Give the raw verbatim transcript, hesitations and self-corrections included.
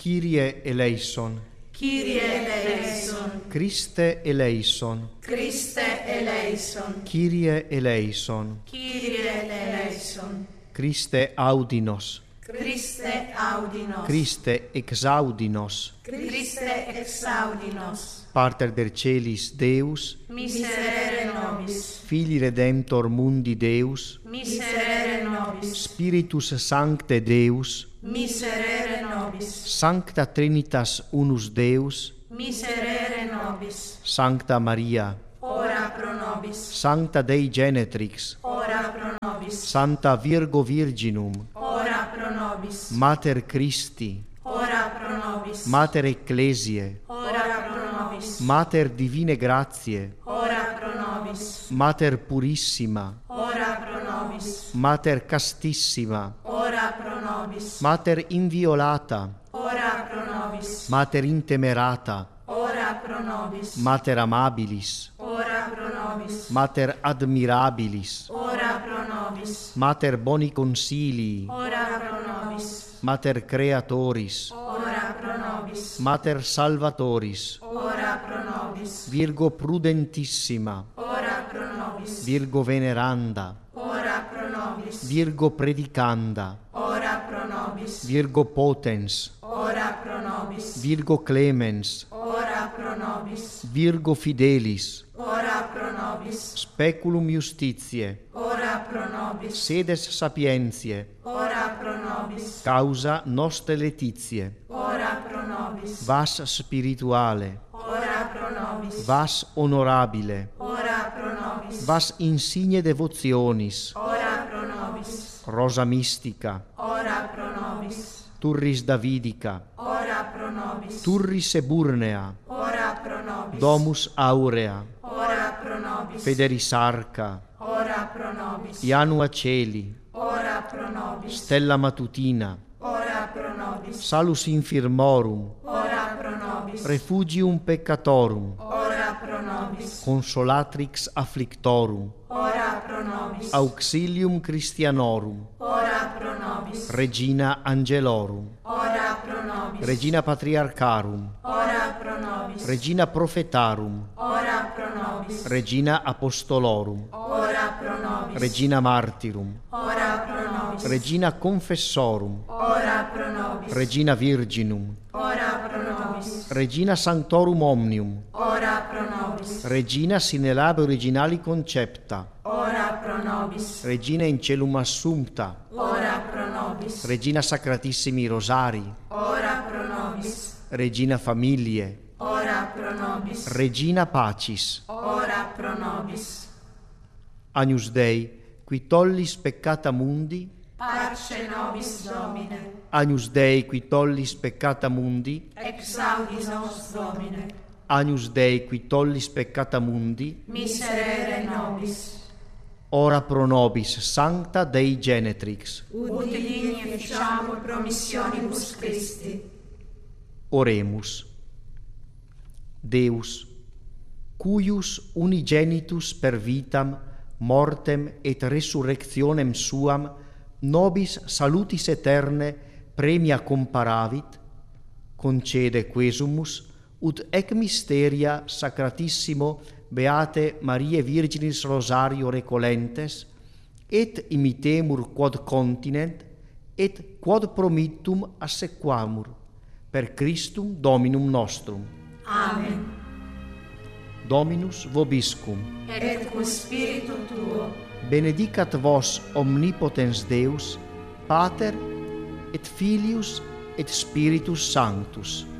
Kyrie eleison. Kyrie eleison. Christe eleison. Christe eleison. Kyrie eleison. Kyrie eleison. Christe audinos. Christe audinos. Christe exaudinos. Christe exaudinos. Pater der celis Deus, Miserere nobis. Filii Redemptor mundi Deus, Miserere nobis. Spiritus Sancte Deus, Miserere nobis. Sancta Trinitas unus Deus, Miserere nobis. Sancta Maria, Ora pro nobis. Sancta Dei Genetrix, Ora pro nobis. Santa Virgo Virginum, Ora pro nobis. Mater Christi, Ora pro nobis. Mater Ecclesiae, Ora pro nobis. Mater Divine Gratiae, Ora pro nobis. Mater Purissima, Ora pro nobis. Mater Castissima, Ora pro nobis. Mater Inviolata, Ora pro nobis. Mater Intemerata, Ora pro nobis. Mater Amabilis, Ora pro nobis. Mater Admirabilis, Ora pro nobis. Mater Boni Consilii, Ora pro nobis. Mater Creatoris, Ora pro nobis. Mater Salvatoris, Ora pro nobis. Virgo Prudentissima, Ora pro nobis. Virgo Veneranda, Ora pro nobis. Virgo Predicanda, Ora pro nobis. Virgo Potens, Ora pro nobis. Virgo Clemens, Ora pro nobis. Virgo Fidelis, Ora pro nobis. Speculum Justitiae, Ora pro nobis. Sedes Sapientiae, Ora pro nobis. Causa Nostre Laetitiae, Ora pro nobis. Vas Spirituale, Ora pro nobis. Vas Honorabile, Ora pro nobis. Vas Insigne Devotionis, Ora pro nobis. Rosa Mystica, Ora pro nobis. Turris Davidica, Ora pro nobis. Turris Eburnea, Ora pro nobis. Domus Aurea, Ora pro nobis. Federis Arca, Ora pro nobis. Ianua Celi, Ora pro nobis. Stella Matutina, Ora pro nobis. Salus Infirmorum, Ora pro nobis. Refugium Peccatorum, Ora pro nobis. Consolatrix Afflictorum, Ora pro nobis. Auxilium Christianorum, Ora pro nobis. Regina Angelorum, Ora pro nobis. Regina Patriarcharum, Ora pro nobis. Regina Prophetarum, Ora pro nobis. Regina Apostolorum, Ora pro nobis. Regina Martyrum, Ora pro nobis. Regina Confessorum, Ora pro nobis. Regina Virginum, Ora pro nobis. Regina Sanctorum Omnium, Ora pro nobis. Regina sine labe originali concepta, Ora pro nobis. Regina in celum assumpta, Ora pro nobis. Regina Sacratissimi Rosari, Ora pro nobis. Regina Familiae, Ora pro nobis. Regina Pacis, Ora pro nobis. Agnus Dei, qui tollis peccata mundi, Parce nobis Domine. Agnus Dei, qui tollis peccata mundi, Exaudis nos Domine. Agnus Dei, qui tollis peccata mundi, Miserere nobis. ora pro nobis Sancta Dei Genetrix. Ut digni ficiamur promissionibus Christi. Oremus. Deus, cuius unigenitus per vitam, mortem et resurrectionem suam, nobis salutis eterne premia comparavit, concede quesumus, ut ec mysteria sacratissimo Beate Mariae Virginis Rosario recolentes, et imitemur quod continent, et quod promittum assequamur, per Christum Dominum nostrum. Amen. Dominus vobiscum. Et cum spiritu tuo. Benedicat vos omnipotens Deus, Pater et Filius et Spiritus Sanctus.